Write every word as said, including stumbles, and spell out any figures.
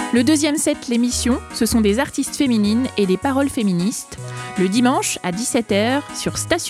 Le deuxième set, l'émission, ce sont des artistes féminines et des paroles féministes. Le dimanche à dix-sept heures sur Station